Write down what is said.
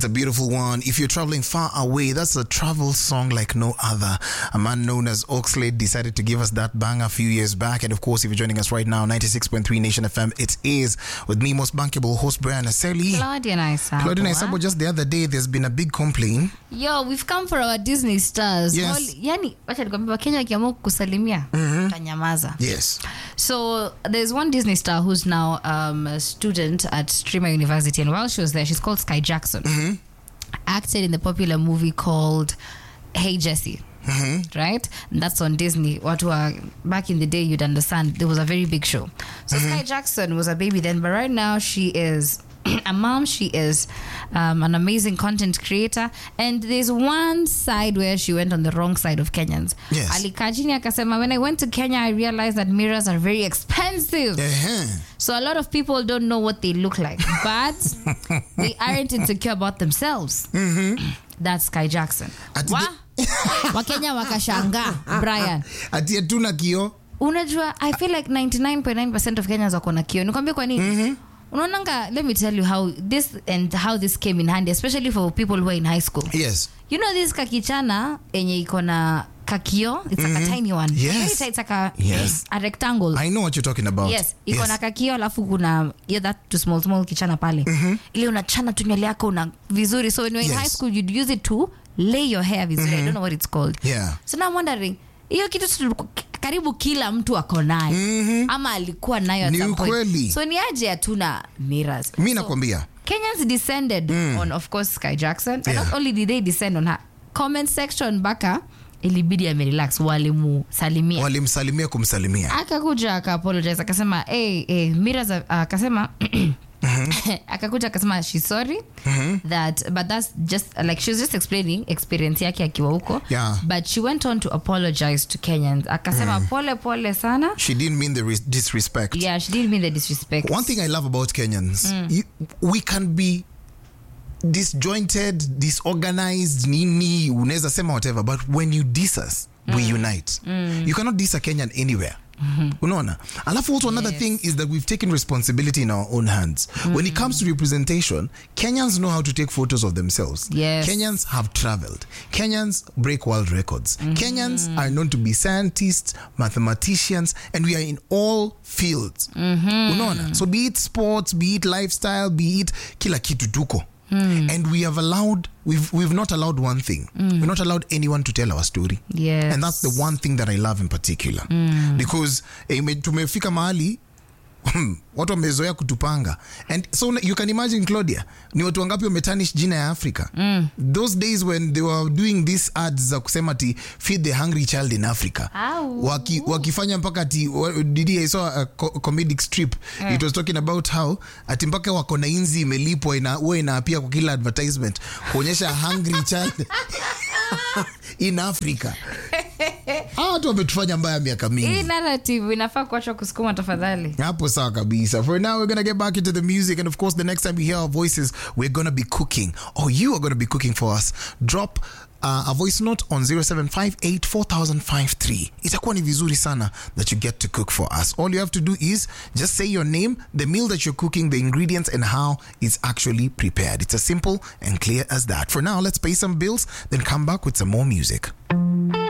It's a beautiful one. If you're traveling far away, that's a travel song like no other. A man known as Oxlade decided to give us that bang a few years back. And of course, if you're joining us right now, 96.3 Nation FM, it is with me, most bankable host Brian Aseli. Claudia Naisabo, just the other day, there's been a big complaint. Yo, we've come for our Disney stars. Yes. Yani, wacha nikwambia Kenya wakiamua kusalimia, tanyamaza. Yes. So there's one Disney star who's now a student at Streamer University, and while she was there, she's called Sky Jackson. Acted in the popular movie called Hey Jessie. Right? And that's on Disney. Back in the day, you'd understand there was a very big show. So Sky Jackson was a baby then, but right now she is a mom. She is an amazing content creator, and there's one side where she went on the wrong side of Kenyans. Yes. Alikaa chini akasema, when I went to Kenya, I realized that mirrors are very expensive. So a lot of people don't know what they look like, but they aren't insecure about themselves. That's Sky Jackson. Wakenya wakashanga, Brian. Ati hatuna kio. Unajua, I feel like 99.9% of Kenyans wako na kio. Nikwambia kwa nini? Unaonanga, let me tell you how this came in handy, especially for people who are in high school. Yes. You know this kakichana enye iko na kakio, it's like a tiny one. Yes. It's like a rectangle. I know what you're talking about. Yes, iko na kakio alafu kuna that to small kichana pale. Ile unachana tu nywele yako una vizuri. So when you're in high school, you'd use it to lay your hair vizuri. I don't know what it's called. Yeah. So now I'm wondering, hiyo kitu karibu kila mtu ako nayo ama alikuwa nayo at some point. So ni aje hatuna mirrors. Mimi nakwambia Kenyans descended on, of course, Sky Jackson. And not only did they descend on her, comment section baka ilibidi amerelax, walimsalimia kumsalimia. Akakuja aka-apologize akasema mirrors, akasema akakuja akasema she's sorry but that's just like she was just explaining experience yake akiwa huko, but she went on to apologize to Kenyans. Akasema pole sana, she didn't mean the disrespect. Yeah, she didn't mean the disrespect. One thing I love about Kenyans, we can be disjointed, disorganized, nini unaweza sema whatever, but when you diss us, we unite. You cannot diss a Kenyan anywhere. Unaona? Alafu also another thing is that we've taken responsibility in our own hands. When it comes to representation, Kenyans know how to take photos of themselves. Yes. Kenyans have traveled. Kenyans break world records. Kenyans are known to be scientists, mathematicians, and we are in all fields. Unaona? So be it sports, be it lifestyle, be it kila kitu tuko. And we've not allowed one thing. We've not allowed anyone to tell our story. Yes. And that's the one thing that I love in particular. Because tumefika mahali watu wamezoea kutupanga. And so you can imagine, Claudia, ni watu wangapi wametanish jina ya Africa. Those days when they were doing these ads za kusema ti feed the hungry child in Africa. Wakifanya mpaka ti I saw a comedic strip. It was talking about how ati mpaka wako na inzi imelipwa inaapia kwa kila advertisement kuonyesha hungry child in Africa. Watu wametufanya mbaya miaka mingi. Hii narrative inafaa kuachwa kusukuma tafadhali. Hapo sawa kabisa. For now, we're going to get back into the music, and of course the next time we hear our voices, we're going to be cooking, or you are going to be cooking for us. Drop a voice note on 07584053. Itakuwa ni vizuri sana that you get to cook for us. All you have to do is just say your name, the meal that you're cooking, the ingredients, and how it's actually prepared. It's as simple and clear as that. For now, let's pay some bills, then come back with some more music.